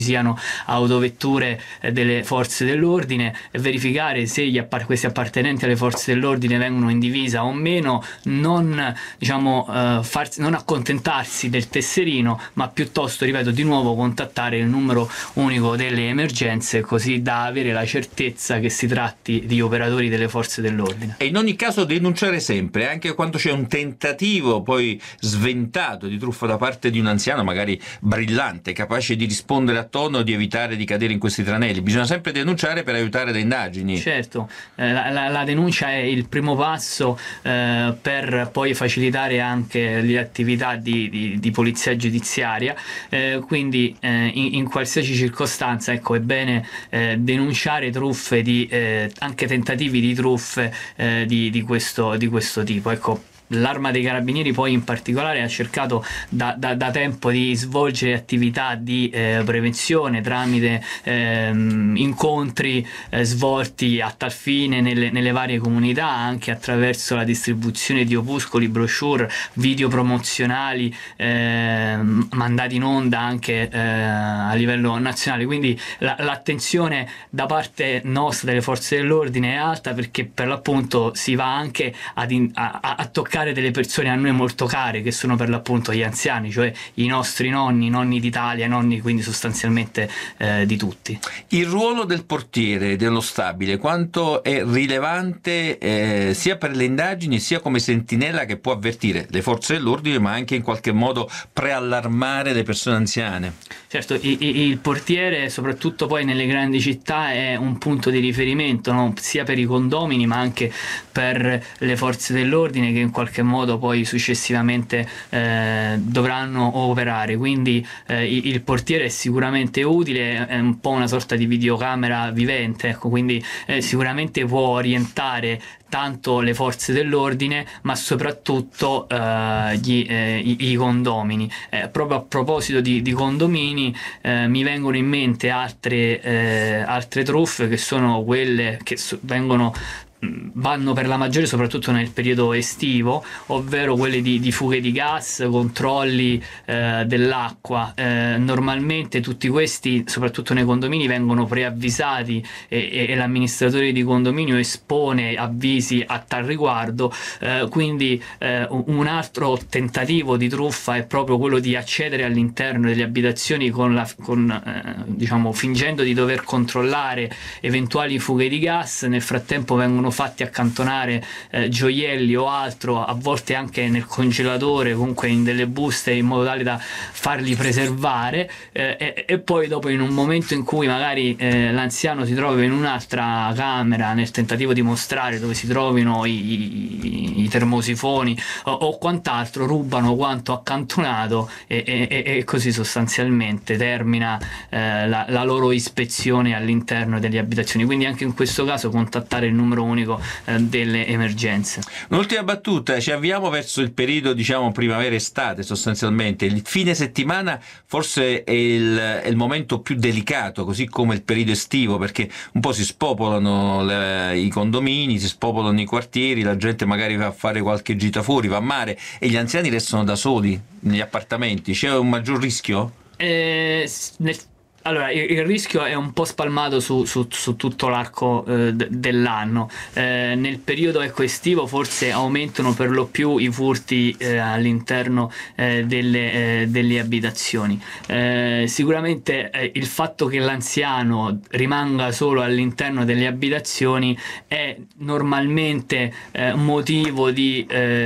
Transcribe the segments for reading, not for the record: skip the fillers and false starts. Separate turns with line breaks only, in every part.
siano autovetture delle forze dell'ordine, verificare se questi appartenenti alle forze dell'ordine vengono in divisa o meno, non non accontentarsi del tesserino, ma piuttosto, ripeto di nuovo, contattare il numero unico delle emergenze, così da avere la certezza che si tratti di operatori delle forze dell'ordine.
E in ogni caso denunciare sempre, anche quando c'è un tentativo poi sventato di truffa da parte di un anziano, magari brillante, capace di rispondere a tono, di evitare di cadere in questi tranelli. Bisogna sempre denunciare per aiutare le indagini.
Certo, la denuncia è il primo passo per poi facilitare anche le attività di polizia giudiziaria, quindi in qualsiasi circostanza, ecco, è bene denunciare truffe, anche tentativi di truffe di questo tipo. Ecco, l'Arma dei Carabinieri poi in particolare ha cercato da tempo di svolgere attività di prevenzione tramite incontri svolti a tal fine nelle varie comunità, anche attraverso la distribuzione di opuscoli, brochure, video promozionali mandati in onda anche a livello nazionale. Quindi l'attenzione da parte nostra delle forze dell'ordine è alta, perché per l'appunto si va anche a toccare delle persone a noi molto care, che sono per l'appunto gli anziani, cioè i nostri nonni d'Italia, nonni quindi sostanzialmente di tutti.
Il ruolo del portiere dello stabile quanto è rilevante sia per le indagini sia come sentinella che può avvertire le forze dell'ordine, ma anche in qualche modo preallarmare le persone anziane?
Certo, il portiere, soprattutto poi nelle grandi città, è un punto di riferimento, no? Sia per i condomini ma anche per le forze dell'ordine, che in qualche modo poi successivamente dovranno operare. Quindi il portiere è sicuramente utile, è un po' una sorta di videocamera vivente, ecco, quindi sicuramente può orientare tanto le forze dell'ordine, ma soprattutto i condomini. Proprio a proposito di condomini, mi vengono in mente altre truffe, che sono quelle che vanno per la maggiore soprattutto nel periodo estivo, ovvero quelle di fughe di gas, controlli dell'acqua. Normalmente tutti questi, soprattutto nei condomini, vengono preavvisati e l'amministratore di condominio espone avvisi a tal riguardo, quindi un altro tentativo di truffa è proprio quello di accedere all'interno delle abitazioni fingendo di dover controllare eventuali fughe di gas. Nel frattempo vengono fatti accantonare gioielli o altro, a volte anche nel congelatore, comunque in delle buste, in modo tale da farli preservare, e poi dopo, in un momento in cui magari l'anziano si trova in un'altra camera nel tentativo di mostrare dove si trovino i termosifoni o quant'altro, rubano quanto accantonato e così sostanzialmente termina la loro ispezione all'interno delle abitazioni. Quindi anche in questo caso contattare il numero unico delle emergenze.
Un'ultima battuta: ci avviamo verso il periodo primavera-estate, sostanzialmente il fine settimana forse è il momento più delicato, così come il periodo estivo, perché un po' si spopolano i condomini, si spopolano i quartieri, la gente magari va a fare qualche gita fuori, va a mare, e gli anziani restano da soli negli appartamenti. C'è un maggior rischio?
Allora, il rischio è un po' spalmato su tutto l'arco dell'anno. Nel periodo estivo forse aumentano per lo più i furti all'interno delle abitazioni. Sicuramente il fatto che l'anziano rimanga solo all'interno delle abitazioni è normalmente motivo di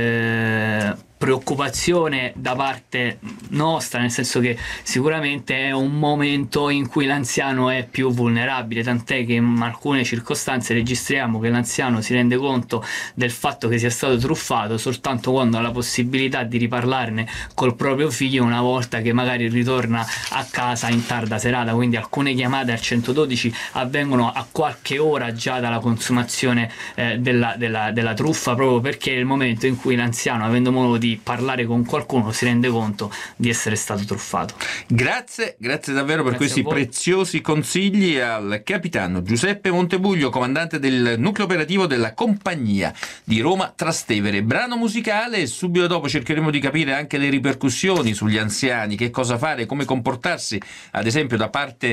preoccupazione da parte nostra, nel senso che sicuramente è un momento in cui l'anziano è più vulnerabile, tant'è che in alcune circostanze registriamo che l'anziano si rende conto del fatto che sia stato truffato soltanto quando ha la possibilità di riparlarne col proprio figlio, una volta che magari ritorna a casa in tarda serata. Quindi alcune chiamate al 112 avvengono a qualche ora già dalla consumazione della truffa, proprio perché è il momento in cui l'anziano, avendo modo di parlare con qualcuno, si rende conto di essere stato truffato.
Grazie davvero per questi preziosi consigli al capitano Giuseppe Montebuglio, comandante del nucleo operativo della compagnia di Roma Trastevere. Brano musicale e subito dopo cercheremo di capire anche le ripercussioni sugli anziani, che cosa fare, come comportarsi ad esempio da parte